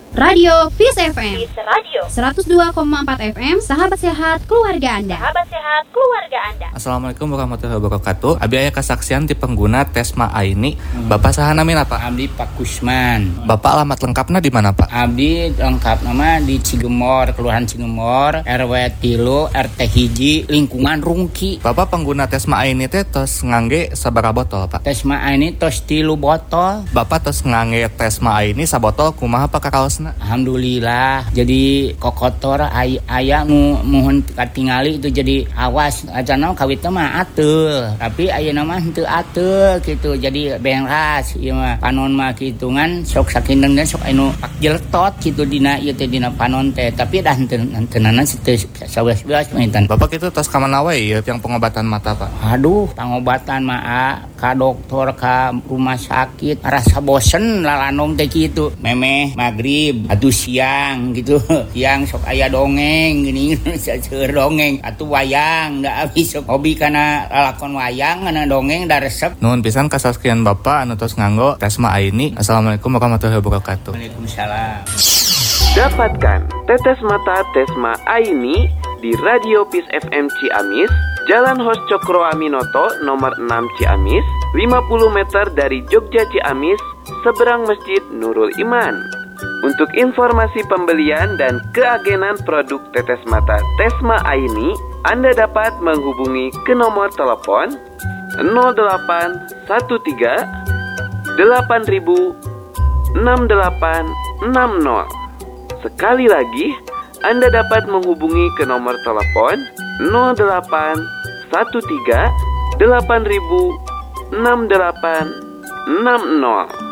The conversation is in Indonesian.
Radio Peace FM. Peace Radio 102,4 FM, sahabat sehat keluarga Anda. Sahabat sehat keluarga Anda. Assalamualaikum warahmatullahi wabarakatuh. Abi aya kesaksian di pengguna Tesma Aini. Bapak saha namina Pak? Abdi Pak Kusman. Bapak alamat lengkapnya di mana Pak? Abdi lengkap nama di Cigemor, Kelurahan Cigemor, RW 3, RT 1, lingkungan Rungki. Bapak pengguna Tesma Aini teh tos ngangge sabaraha botol Pak? Tesma ini tos 3 botol. Bapak tos ngangge Tesma Aini sabotol kumaha Pak kakaosna? Alhamdulillah. Jadi kokotor aya muhun katingali itu jadi awas acan kawit mah atul. Tapi aya nama henteu atul gitu. Jadi beras ieu mah panon mah kitungan sok sakindeung dan sok anu pakjeltot gitu dina ieu teh dina panon teh. Tapi dah henteunanan saweas-weas maintan. Bapak itu tos ka mana wae ya yang pengobatan mata Pak? Aduh, pengobatan mah ka dokter ka rumah sakit rasa bosen lalanong teh kitu. Memeh magrib atuh siang gitu. Siang sok aya dongeng gini seueur dongeng atuh wayang da abis sok hobi kana lalakon wayang kana dongeng da resep. Nuhun pisan kasaskian Bapak anu tos nganggo Tesma Aini. Assalamualaikum warahmatullahi wabarakatuh. Waalaikumsalam. Dapatkan tetes mata Tesma Aini di Radio Peace FM Ciamis, Jalan Hos Cokro Aminoto nomor 6 Ciamis, 50 meter dari Jogja Ciamis, seberang Masjid Nurul Iman. Untuk informasi pembelian dan keagenan produk tetes mata Tesma Aini, Anda dapat menghubungi ke nomor telepon 0813 8000 6860. Sekali lagi, Anda dapat menghubungi ke nomor telepon 0813 8000 6860.